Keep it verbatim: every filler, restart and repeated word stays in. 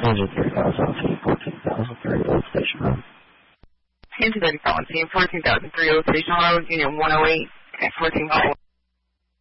three thousand, fourteen thousand three, Old Station Road. Kansas City Policy, fourteen thousand three, Old Station Road, Unit one oh eight at fourteen thousand.